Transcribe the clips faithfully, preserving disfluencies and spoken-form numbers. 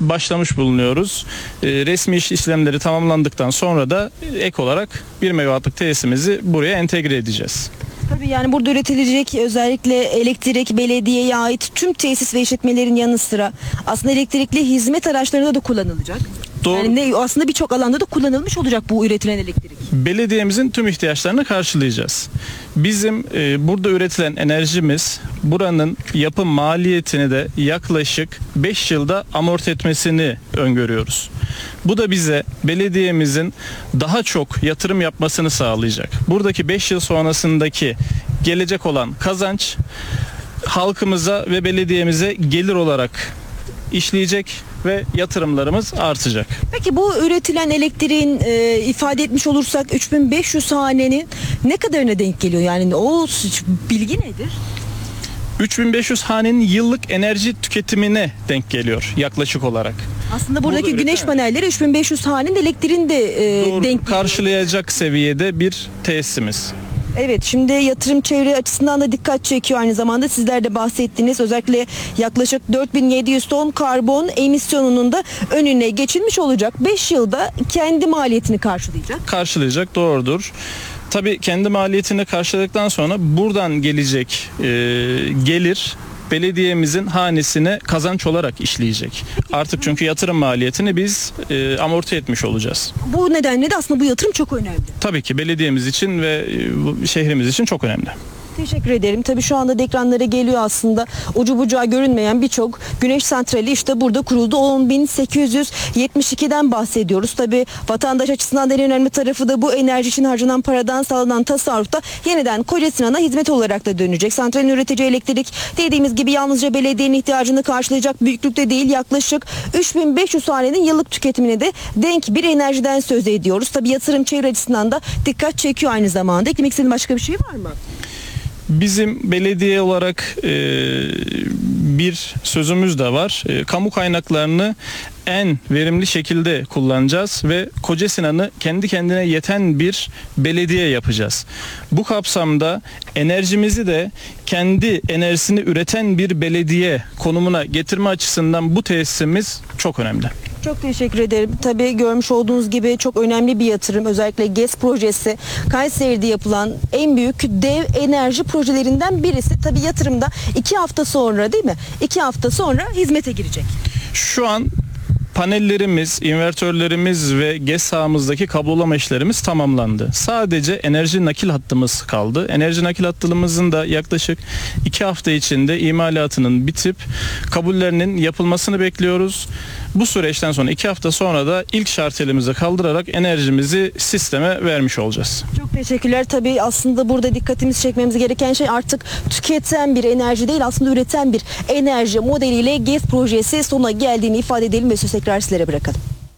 başlamış bulunuyoruz. E, resmi iş işlemleri tamamlandıktan sonra da ek olarak bir megawattlık tesisimizi buraya entegre edeceğiz. Tabii yani burada üretilecek özellikle elektrik, belediyeye ait tüm tesis ve işletmelerin yanı sıra aslında elektrikli hizmet araçlarında da kullanılacak. Doğru. Yani ne, aslında birçok alanda da kullanılmış olacak bu üretilen elektrik. Belediyemizin tüm ihtiyaçlarını karşılayacağız. Bizim e, burada üretilen enerjimiz buranın yapım maliyetini de yaklaşık beş yılda amorti etmesini öngörüyoruz. Bu da bize belediyemizin daha çok yatırım yapmasını sağlayacak. Buradaki beş yıl sonrasındaki gelecek olan kazanç halkımıza ve belediyemize gelir olarak işleyecek ve yatırımlarımız artacak. Peki bu üretilen elektriğin e, ifade etmiş olursak üç bin beş yüz hanenin ne kadarına denk geliyor? Yani o bilgi nedir? üç bin beş yüz hanenin yıllık enerji tüketimine denk geliyor yaklaşık olarak. Aslında buradaki Burada güneş üreten- panelleri üç bin beş yüz hanenin elektriğini de e, Doğru, denk karşılayacak seviyede bir tesisimiz. Evet, şimdi yatırım çevre açısından da dikkat çekiyor aynı zamanda. Sizler de bahsettiniz. Özellikle yaklaşık dört bin yedi yüz ton karbon emisyonunun da önüne geçilmiş olacak. beş yılda kendi maliyetini karşılayacak. Karşılayacak, doğrudur. Tabii kendi maliyetini karşıladıktan sonra buradan gelecek e, gelir belediyemizin hanesine kazanç olarak işleyecek. Artık çünkü yatırım maliyetini biz e, amorti etmiş olacağız. Bu nedenle de aslında bu yatırım çok önemli. Tabii ki belediyemiz için ve e, bu şehrimiz için çok önemli. Teşekkür ederim. Tabii şu anda da ekranlara geliyor aslında ucu bucağı görünmeyen birçok güneş santrali işte burada kuruldu. on bin sekiz yüz yetmiş ikiden bahsediyoruz. Tabii vatandaş açısından en önemli tarafı da bu enerji için harcanan paradan sağlanan tasarrufta yeniden Kocasinan'a hizmet olarak da dönecek. Santralin üreteceği elektrik dediğimiz gibi yalnızca belediyenin ihtiyacını karşılayacak büyüklükte değil, yaklaşık üç bin beş yüz hanenin yıllık tüketimine de denk bir enerjiden söz ediyoruz. Tabii yatırım çevre açısından da dikkat çekiyor aynı zamanda. Eklemek istediğin başka bir şey var mı? Bizim belediye olarak e, bir sözümüz de var. E, kamu kaynaklarını en verimli şekilde kullanacağız ve Kocasinan'ı kendi kendine yeten bir belediye yapacağız. Bu kapsamda enerjimizi de kendi enerjisini üreten bir belediye konumuna getirme açısından bu tesisimiz çok önemli. Çok teşekkür ederim. Tabii görmüş olduğunuz gibi çok önemli bir yatırım. Özellikle GES projesi Kayseri'de yapılan en büyük dev enerji projelerinden birisi. Tabii yatırımda iki hafta sonra değil mi? İki hafta sonra hizmete girecek. Şu an panellerimiz, invertörlerimiz ve GES sahamızdaki kablolama işlerimiz tamamlandı. Sadece enerji nakil hattımız kaldı. Enerji nakil hattımızın da yaklaşık iki hafta içinde imalatının bitip kabullerinin yapılmasını bekliyoruz. Bu süreçten sonra iki hafta sonra da ilk şartelimizi kaldırarak enerjimizi sisteme vermiş olacağız. Çok teşekkürler. Tabii aslında burada dikkatimizi çekmemiz gereken şey artık tüketen bir enerji değil, aslında üreten bir enerji modeliyle GES projesi sona geldiğini ifade edelim ve sözü tekrar sizlere bırakalım.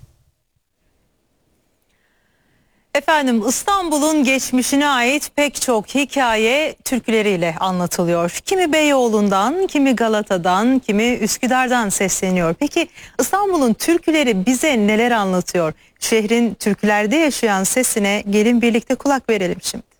Efendim, İstanbul'un geçmişine ait pek çok hikaye türküleriyle anlatılıyor. Kimi Beyoğlu'ndan, kimi Galata'dan, kimi Üsküdar'dan sesleniyor. Peki İstanbul'un türküleri bize neler anlatıyor? Şehrin türkülerde yaşayan sesine gelin birlikte kulak verelim şimdi.